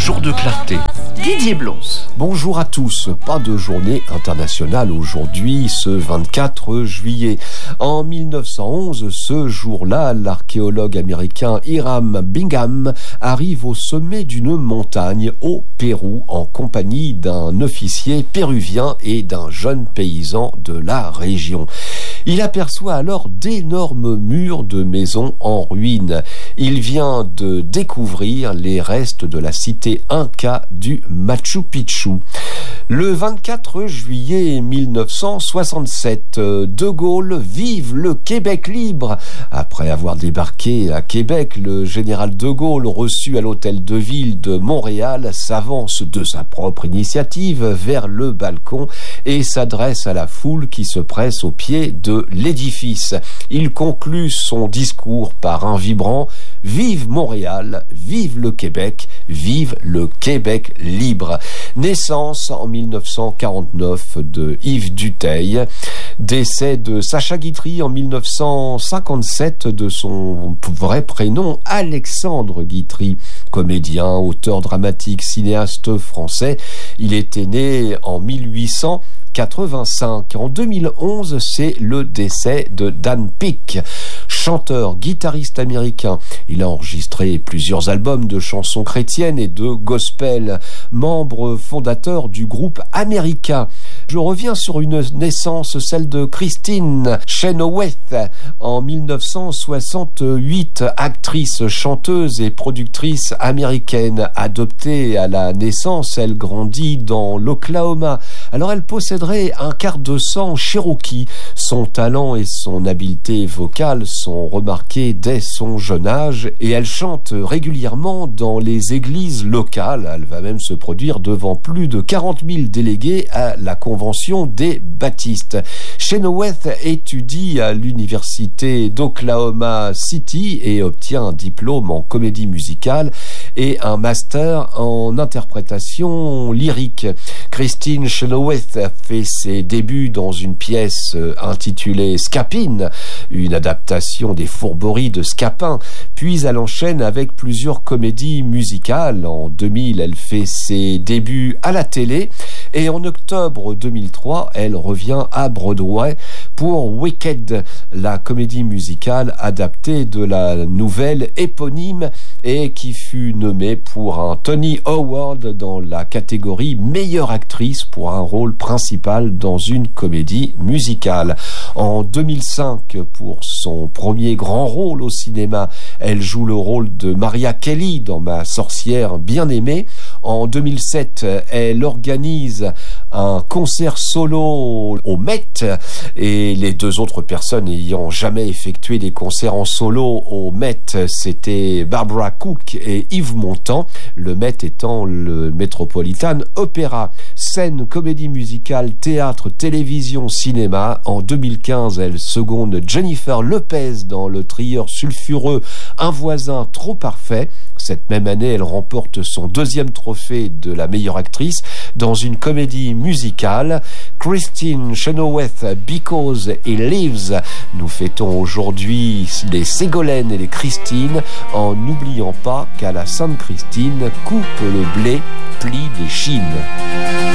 jour de clarté. Didier Blons. Bonjour à tous. Pas de journée internationale aujourd'hui, ce 24 juillet. En 1911, ce jour-là, l'archéologue américain Hiram Bingham arrive au sommet d'une montagne au Pérou en compagnie d'un officier péruvien et d'un jeune paysan de la région. Il aperçoit alors d'énormes murs de maisons en ruine. Il vient de découvrir les restes de la cité Inca du Machu Picchu. Le 24 juillet 1967, De Gaulle vive le Québec libre. Après avoir débarqué à Québec, le général De Gaulle, reçu à l'hôtel de ville de Montréal, s'avance de sa propre initiative vers le balcon et s'adresse à la foule qui se presse au pied de l'édifice. Il conclut son discours par un vibrant « Vive Montréal, vive le Québec, vive le Québec libre ». Naissance en 1949 de Yves Dutheil, décès de Sacha Guitry en 1957 de son vrai prénom Alexandre Guitry, comédien, auteur dramatique, cinéaste français. Il était né en 1885. En 2011, c'est le décès de Dan Peek, chanteur, guitariste américain. Il a enregistré plusieurs albums de chansons chrétiennes et de gospel, membre fondateur du groupe America. Je reviens sur une naissance, celle de Christine Chenoweth, en 1968, actrice, chanteuse et productrice américaine. Adoptée à la naissance, elle grandit dans l'Oklahoma. Alors elle posséderait un quart de sang cherokee. Son talent et son habileté vocale sont remarqués dès son jeune âge et elle chante régulièrement dans les églises locales. Elle va même se produire devant plus de 40 000 délégués à la Convention des Baptistes. Chenoweth étudie à l'université d'Oklahoma City et obtient un diplôme en comédie musicale et un master en interprétation lyrique. Christine Chenoweth a fait ses débuts dans une pièce intitulée Scapin, une adaptation des fourberies de Scapin, puis elle enchaîne avec plusieurs comédies musicales. En 2000, elle fait ses débuts à la télé et en octobre 2003, elle revient à Broadway pour Wicked, la comédie musicale adaptée de la nouvelle éponyme et qui fut nommée pour un Tony Award dans la catégorie meilleure actrice pour un rôle principal dans une comédie musicale. En 2005, pour son premier grand rôle au cinéma, elle joue le rôle de Maria Kelly dans Ma sorcière bien-aimée. En 2007, elle organise un concert solo au Met et les deux autres personnes ayant jamais effectué des concerts en solo au Met, c'était Barbara Cook et Yves Montand, le Met étant le Metropolitan Opera. Scène, comédie musicale, théâtre, télévision, cinéma. En 2015, elle seconde Jennifer Lopez dans le thriller sulfureux Un voisin trop parfait. Cette même année, elle remporte son deuxième trophée de la meilleure actrice dans une comédie musicale, Christine Chenoweth, Because He Lives. Nous fêtons aujourd'hui les Ségolène et les Christine en n'oubliant pas qu'à la Sainte-Christine, coupe le blé, plie les chines.